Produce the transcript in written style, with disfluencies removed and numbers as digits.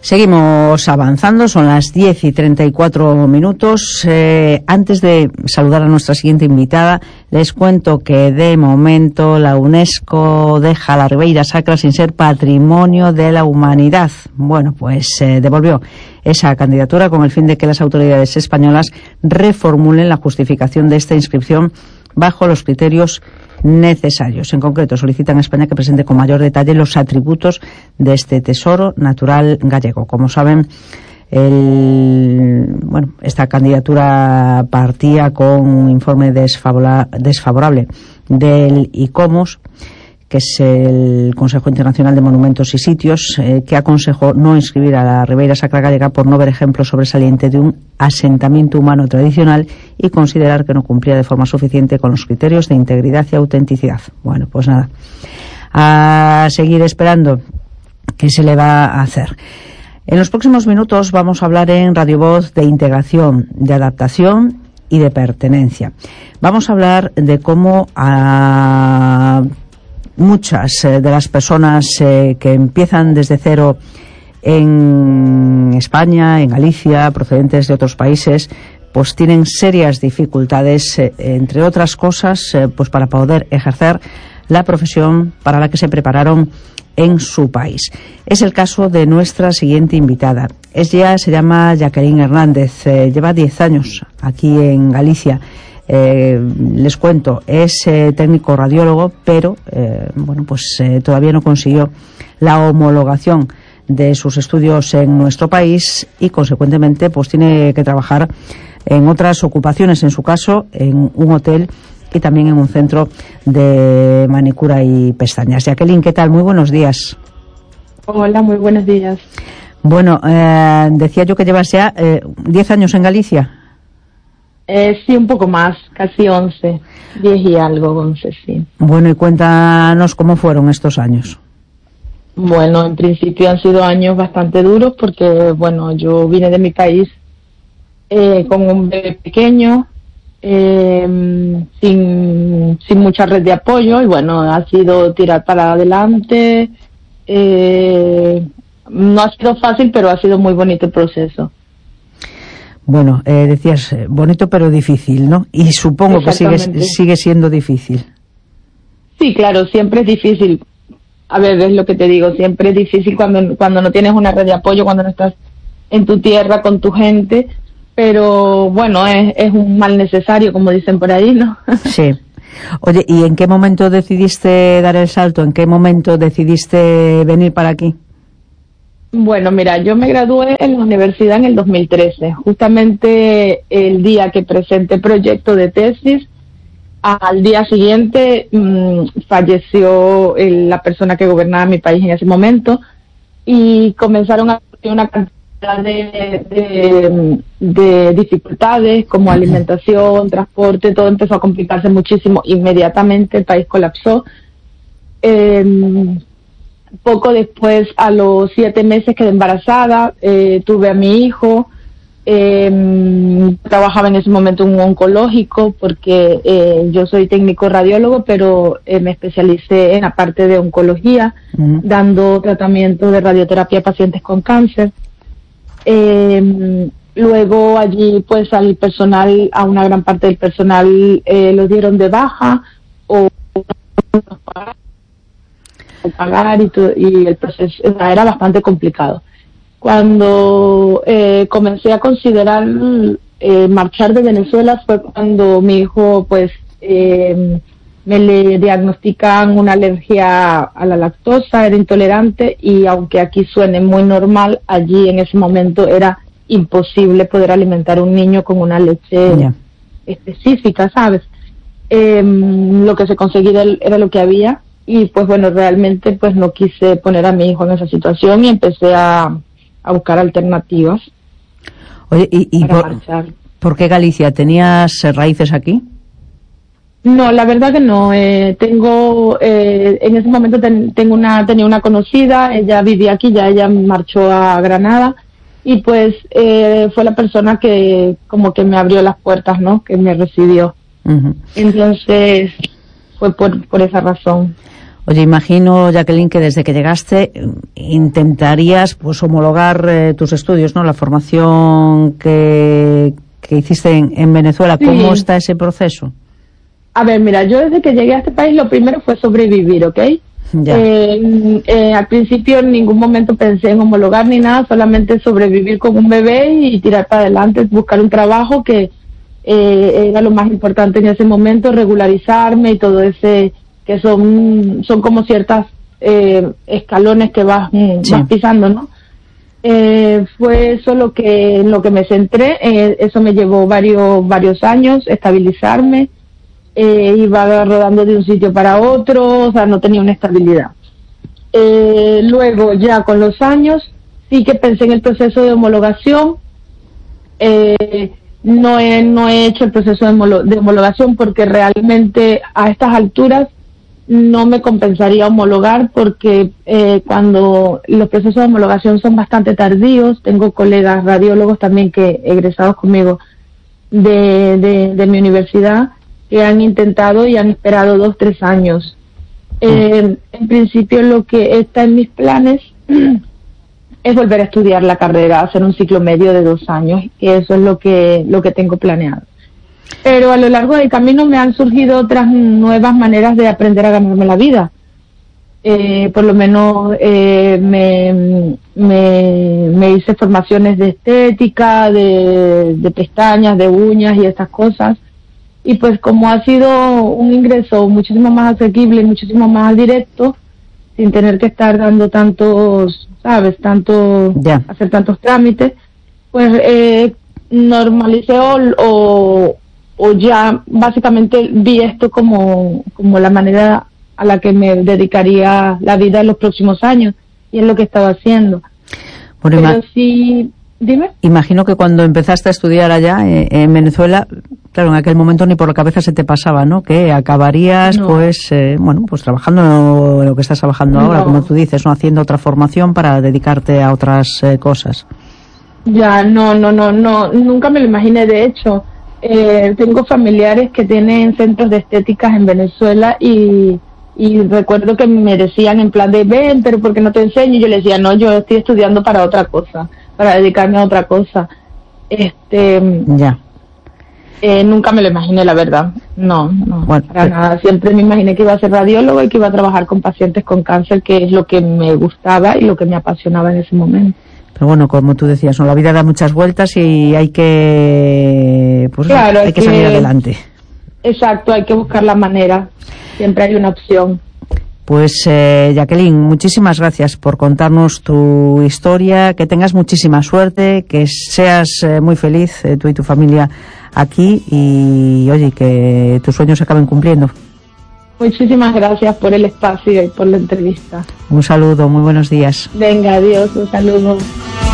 Seguimos avanzando, son las 10:34. Antes de saludar a nuestra siguiente invitada, les cuento que de momento la UNESCO deja a la Ribeira Sacra sin ser Patrimonio de la Humanidad. Bueno, pues devolvió esa candidatura con el fin de que las autoridades españolas reformulen la justificación de esta inscripción bajo los criterios necesarios. En concreto, solicitan a España que presente con mayor detalle los atributos de este tesoro natural gallego. Como saben, esta candidatura partía con un informe desfavorable del ICOMOS, que es el Consejo Internacional de Monumentos y Sitios, que aconsejó no inscribir a la Ribeira Sacra gallega por no ver ejemplos sobresalientes de un asentamiento humano tradicional y considerar que no cumplía de forma suficiente con los criterios de integridad y autenticidad. Bueno, pues nada, a seguir esperando qué se le va a hacer. En los próximos minutos vamos a hablar en Radio Voz de integración, de adaptación y de pertenencia. Vamos a hablar de cómo muchas de las personas que empiezan desde cero en España, en Galicia, procedentes de otros países, pues tienen serias dificultades, entre otras cosas, pues para poder ejercer la profesión para la que se prepararon en su país. Es el caso de nuestra siguiente invitada. Ella se llama Jacqueline Hernández, lleva 10 años aquí en Galicia. Les cuento, es técnico radiólogo, pero todavía no consiguió la homologación de sus estudios en nuestro país y consecuentemente pues tiene que trabajar en otras ocupaciones, en su caso en un hotel y también en un centro de manicura y pestañas. Jacqueline, ¿qué tal? Muy buenos días. Hola, muy buenos días. Bueno, decía yo que llevas ya 10 años en Galicia. Sí, un poco más, casi 11, 10 y algo, 11, sí. Bueno, y cuéntanos cómo fueron estos años. Bueno, en principio han sido años bastante duros porque, bueno, yo vine de mi país con un bebé pequeño, sin mucha red de apoyo y, bueno, ha sido tirar para adelante. No ha sido fácil, pero ha sido muy bonito el proceso. Bueno, decías bonito pero difícil, ¿no? Y supongo que sigue siendo difícil. Sí, claro, siempre es difícil. A ver, es lo que te digo, siempre es difícil cuando no tienes una red de apoyo, cuando no estás en tu tierra con tu gente, pero bueno, es un mal necesario, como dicen por ahí, ¿no? Sí. Oye, ¿y en qué momento decidiste dar el salto? ¿En qué momento decidiste venir para aquí? Bueno, mira, yo me gradué en la universidad en el 2013, justamente el día que presenté proyecto de tesis. Al día siguiente falleció la persona que gobernaba mi país en ese momento y comenzaron a surgir una cantidad de dificultades como alimentación, transporte, todo empezó a complicarse muchísimo. Inmediatamente el país colapsó. Poco después, a los 7 meses, quedé embarazada, tuve a mi hijo, trabajaba en ese momento en un oncológico porque yo soy técnico radiólogo, pero me especialicé en la parte de oncología, dando tratamiento de radioterapia a pacientes con cáncer. Luego allí, pues a una gran parte del personal lo dieron de baja o pagar y el proceso era bastante complicado. Cuando comencé a considerar marchar de Venezuela fue cuando mi hijo pues me le diagnostican una alergia a la lactosa, era intolerante y aunque aquí suene muy normal, allí en ese momento era imposible poder alimentar a un niño con una leche específica, ¿sabes? Lo que se conseguía era lo que había. Y pues bueno, realmente pues no quise poner a mi hijo en esa situación y empecé a buscar alternativas. Oye, ¿y por qué Galicia? ¿Tenías raíces aquí? No, la verdad que no. Tengo en ese momento tenía una conocida, ella vivía aquí, ya ella marchó a Granada y pues fue la persona que como que me abrió las puertas, ¿no? Que me recibió. Entonces fue por esa razón. Oye, imagino, Jacqueline, que desde que llegaste intentarías pues homologar tus estudios, ¿no? La formación que hiciste en Venezuela. Sí. ¿Cómo está ese proceso? A ver, mira, yo desde que llegué a este país lo primero fue sobrevivir, ¿ok? Ya. Al principio en ningún momento pensé en homologar ni nada, solamente sobrevivir con un bebé y tirar para adelante, buscar un trabajo que era lo más importante en ese momento, regularizarme y todo ese, que son como ciertas escalones que vas pisando, ¿no? Fue eso lo que me centré, eso me llevó varios años, estabilizarme. Iba rodando de un sitio para otro, o sea, no tenía una estabilidad. Luego, ya con los años, sí que pensé en el proceso de homologación. No he hecho el proceso de homologación porque realmente a estas alturas no me compensaría homologar porque cuando los procesos de homologación son bastante tardíos, tengo colegas radiólogos también que egresados conmigo de mi universidad, que han intentado y han esperado 2-3 años. En principio lo que está en mis planes es volver a estudiar la carrera, hacer un ciclo medio de 2 años, y eso es lo que tengo planeado. Pero a lo largo del camino me han surgido otras nuevas maneras de aprender a ganarme la vida. Por lo menos me hice formaciones de estética, de pestañas, de uñas y estas cosas. Y pues como ha sido un ingreso muchísimo más asequible, muchísimo más directo, sin tener que estar dando tantos, ¿sabes? Hacer tantos trámites, pues normalicé o ya básicamente vi esto como la manera a la que me dedicaría la vida en los próximos años, y es lo que he estado haciendo. Bueno, pero sí, dime. Imagino que cuando empezaste a estudiar allá en Venezuela, claro, en aquel momento ni por la cabeza se te pasaba, ¿no? Que acabarías, pues trabajando en lo que estás trabajando ahora, como tú dices, ¿no? Haciendo otra formación para dedicarte a otras cosas. Ya, no, nunca me lo imaginé. De hecho, tengo familiares que tienen centros de estéticas en Venezuela y recuerdo que me decían en plan de, ven, pero ¿por qué no te enseño? Y yo les decía, no, yo estoy estudiando para otra cosa, para dedicarme a otra cosa. Ya. Nunca me lo imaginé, la verdad. No, bueno, para nada. Siempre me imaginé que iba a ser radiólogo y que iba a trabajar con pacientes con cáncer, que es lo que me gustaba y lo que me apasionaba en ese momento. Pero bueno, como tú decías, ¿no? La vida da muchas vueltas y hay que, pues, claro, hay que salir adelante. Exacto, hay que buscar la manera. Siempre hay una opción. Pues Jacqueline, muchísimas gracias por contarnos tu historia, que tengas muchísima suerte, que seas muy feliz tú y tu familia aquí y oye, que tus sueños se acaben cumpliendo. Muchísimas gracias por el espacio y por la entrevista. Un saludo, muy buenos días. Venga, adiós, un saludo.